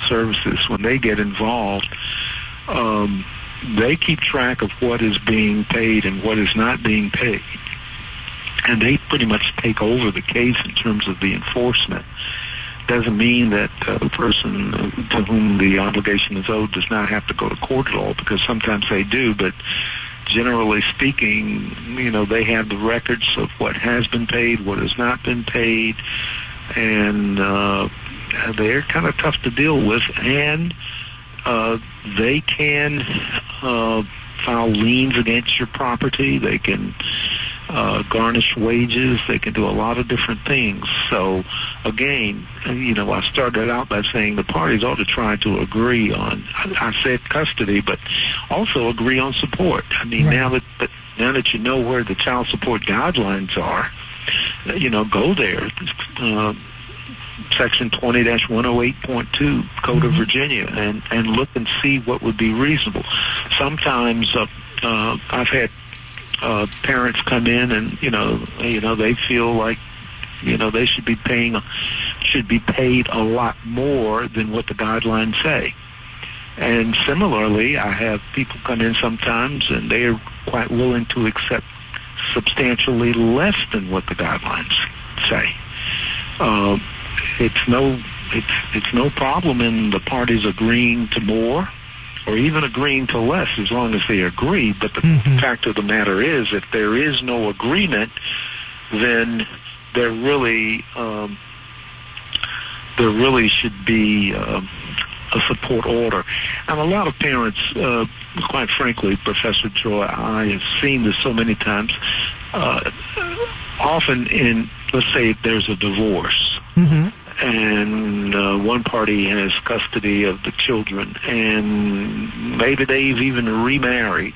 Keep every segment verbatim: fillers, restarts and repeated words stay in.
Services, when they get involved, um, they keep track of what is being paid and what is not being paid. And they pretty much take over the case in terms of the enforcement. Doesn't mean that uh, the person to whom the obligation is owed does not have to go to court at all, because sometimes they do, but generally speaking, you know, they have the records of what has been paid, what has not been paid, and uh, they're kind of tough to deal with, and uh, they can uh, file liens against your property. They can uh, garnish wages. They can do a lot of different things. So, again, you know, I started out by saying the parties ought to try to agree on, I, I said custody, but also agree on support. I mean, right. now that, that now that you know where the child support guidelines are, you know, go there. Uh, Section twenty dash one oh eight point two, Code of Virginia, and, and look and see what would be reasonable. Sometimes uh, uh, I've had uh, parents come in and, you know, you know, they feel like, you know, they should be paying, should be paid a lot more than what the guidelines say. And similarly, I have people come in sometimes and they are quite willing to accept substantially less than what the guidelines say. Uh, It's no, it's it's no problem in the parties agreeing to more, or even agreeing to less, as long as they agree. But the mm-hmm. fact of the matter is, if there is no agreement, then there really, um, there really should be uh, a support order. And a lot of parents, uh, quite frankly, Professor Joy, I have seen this so many times. Uh, often in, let's say, there's a divorce. Mm-hmm. And uh, one party has custody of the children, and maybe they've even remarried,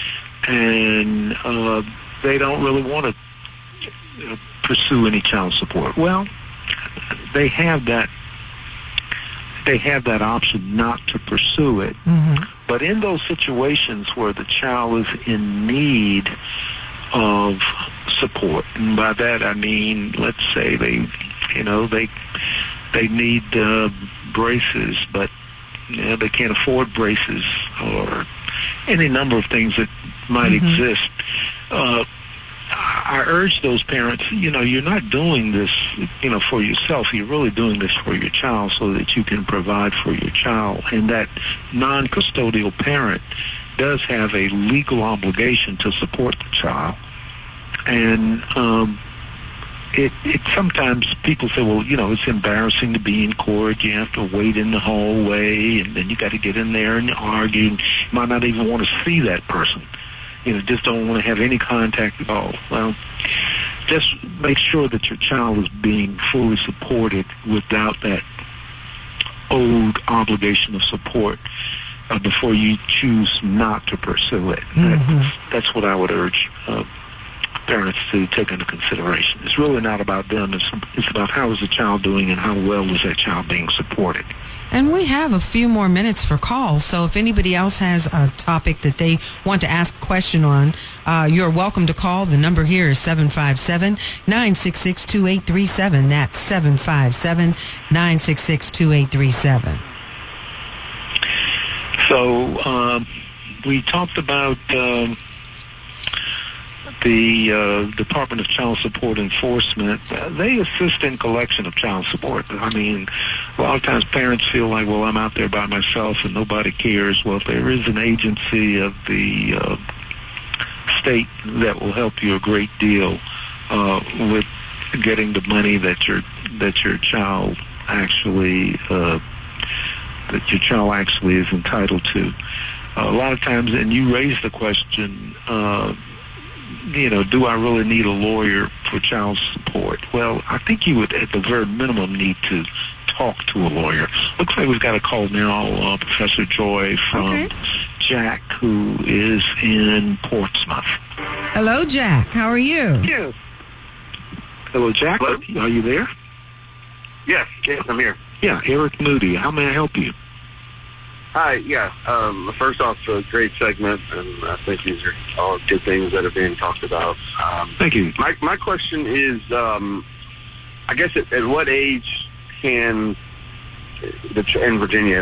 and uh, they don't really want to pursue any child support. Well, they have that. They have that option not to pursue it. Mm-hmm. But in those situations where the child is in need of support, and by that I mean, let's say they. You know, they they need uh, braces, but you know, they can't afford braces, or any number of things that might mm-hmm. exist. Uh, I urge those parents, you know, you're not doing this, you know, for yourself. You're really doing this for your child so that you can provide for your child. And that non-custodial parent does have a legal obligation to support the child. And um It, it sometimes people say, well, you know, it's embarrassing to be in court. You have to wait in the hallway, and then you got to get in there and argue. And you might not even want to see that person. You know, just don't want to have any contact at all. Well, just make sure that your child is being fully supported without that owed obligation of support uh, before you choose not to pursue it. Mm-hmm. That's, that's what I would urge uh, parents to take into consideration. It's really not about them. It's, it's about how is the child doing and how well is that child being supported. And we have a few more minutes for calls, so if anybody else has a topic that they want to ask a question on, uh, you're welcome to call. The number here is seven five seven, nine six six, two eight three seven. That's seven five seven, nine six six, two eight three seven. So um, we talked about um, the uh, Department of Child Support Enforcement. Uh, they assist in collection of child support. I mean, a lot of times parents feel like, well, I'm out there by myself and nobody cares. Well, there is an agency of the uh, state that will help you a great deal uh, with getting the money that your that your child actually uh, that your child actually is entitled to. Uh, a lot of times, and you raise the question. Uh, You know, do I really need a lawyer for child support? Well, I think you would, at the very minimum, need to talk to a lawyer. Looks like we've got a call now, uh, Professor Joy, from okay. Jack, who is in Portsmouth. Hello, Jack. How are you? Yes. Hello, Jack. Hello? Are you there? Yes, yes, I'm here. Yeah, Eric Moody. How may I help you? Hi, yeah. Um, first off, a great segment, and I think these are all good things that are being talked about. Um, Thank you. My my question is, um, I guess, at, at what age can, the, in Virginia,